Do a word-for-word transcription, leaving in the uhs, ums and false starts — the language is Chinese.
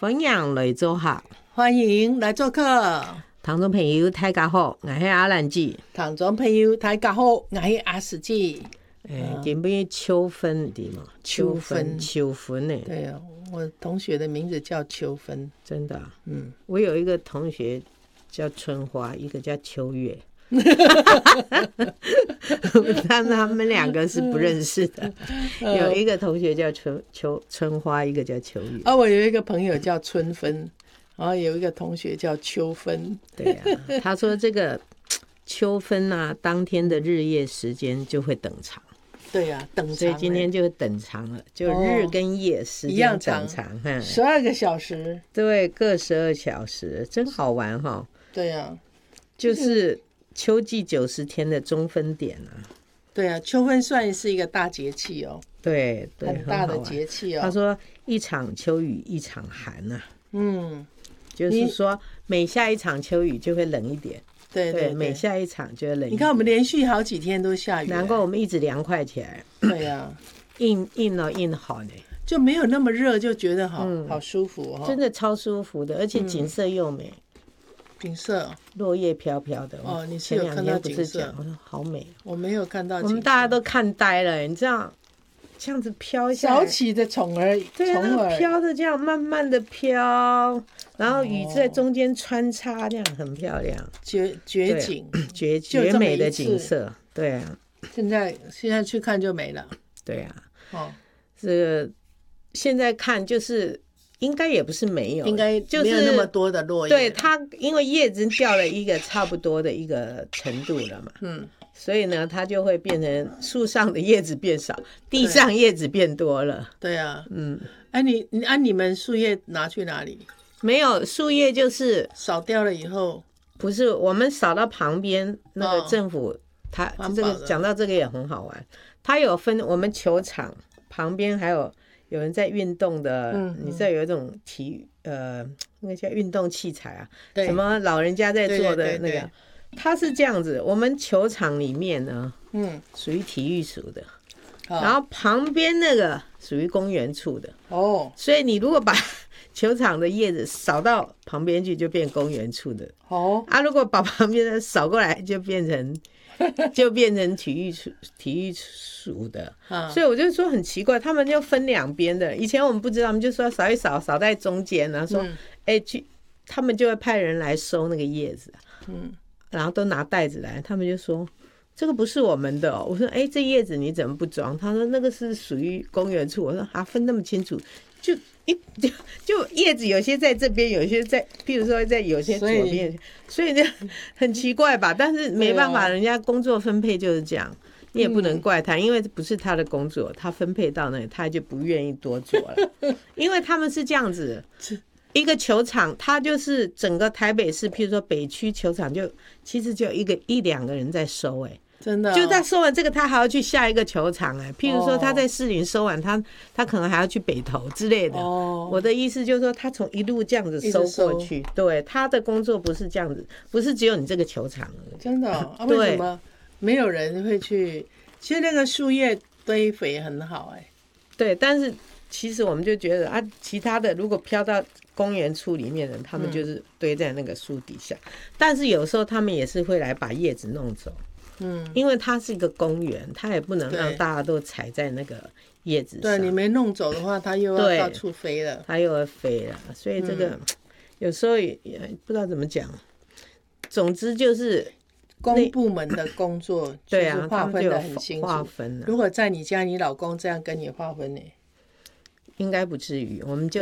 分享来做客， 欢迎来做客。 听众朋友大家好，我是阿兰姐。 听众朋友大家好，我是阿史姐。 哎，今边秋分的嘛， 秋分， 秋分呢？ 对啊，我同学的名字叫秋分， 真的、啊。 嗯， 我有一个同学叫春花，一个叫秋月。但他们两个是不认识的。有一个同学叫春秋春花，一个叫秋月。 啊，我有一个朋友叫春分，然后有一个同学叫秋分。 对啊，他说这个秋分啊，当天的日夜时间就会等长。 对啊，等长， 所以今天就等长了，就日跟夜时间等长， 十二个小时， 对，各十二小时，真好玩哈。 对啊， 就是秋季九十天的中分点啊。 对啊，秋分算是一个大节气哦， 对对， 很大的节气哦。 他说一场秋雨一场寒啊， 嗯， 就是说每下一场秋雨就会冷一点。 对 对, 对，每下一场就会冷一点。 你看我们连续好几天都下雨， 难怪我们一直凉快起来。 对啊， 硬硬了硬好呢， 就没有那么热，就觉得好、嗯、好舒服哦， 真的超舒服的，而且景色又美。 嗯、景色， 落叶飘飘的。 哦，你是有看到景色？ 我说好美， 我没有看到景色。 我们大家都看呆了，你知道，这样子飘下来， 小起的虫儿， 对啊，飘的这样慢慢的飘，然后雨在中间穿插，这样很漂亮， 绝绝景， 绝绝美的景色。对啊， 现在现在去看就没了。 对啊， 哦， 这个现在看就是应该也不是没有， 应该没有那么多的落叶。 对，它因为叶子掉了一个差不多的一个程度了嘛，嗯，所以呢，它就会变成树上的叶子变少，地上叶子变多了。 对啊，嗯，哎、啊，你你按、啊、你们树叶拿去哪里？ 没有，树叶就是扫掉了以后， 不是我们扫到旁边那个政府，哦、它这个讲到这个也很好玩，它有分我们球场旁边还有有人在运动的，嗯、你知道有一种体育呃那个叫运动器材啊，什么老人家在做的那个。对对对对，它是这样子，我们球场里面呢，嗯，属于体育署的，哦、然后旁边那个属于公园处的，哦，所以你如果把球场的叶子扫到旁边去，就变公园处的，哦，啊，如果把旁边的扫过来，就变成就变成体育署体育署的，啊、所以我就说很奇怪，他们就分两边的，以前我们不知道，我们就说扫一扫，扫在中间，然后说，哎、嗯，去，他们就会派人来收那个叶子，嗯。然后都拿袋子来，他们就说这个不是我们的、哦。我说哎，这叶子你怎么不装？他说那个是属于公园处。我说啊，分那么清楚，就一就就叶子有些在这边，有些在，譬如说在有些左边，所以就很奇怪吧？但是没办法，人家工作分配就是这样，你也不能怪他，因为不是他的工作，他分配到那里，他就不愿意多做了，因为他们是这样子。一个球场，它就是整个台北市，譬如说北区球场就，就其实就一个一两个人在收、欸，哎， 真的、哦， 就在收完这个，他还要去下一个球场、欸，哎，譬如說他在士林收完，他他可能還要去北投之類的。哦，我的意思就是說，他從一路這樣子收過去，對，他的工作不是這樣子，不是只有你這個球場而已。 真的、哦啊，為什麼沒有人會去？其實那個樹葉堆肥很好、欸，哎， 對，但是其實我們就覺得啊，其他的如果飄到公園處裡面的人，他們就是堆在那個樹底下、嗯，但是有時候他們也是會來把葉子弄走，嗯，因為它是一個公園，它也不能讓大家都踩在那個葉子上。 對，你沒弄走的話，它又要到處飛了， 它又要飛了，所以這個、嗯、有時候也不知道怎麼講。總之就是公部門的工作就是劃分得很清楚。 劃分了。 如果在你家，你老公這樣跟你劃分呢？ 應該不至於，我們就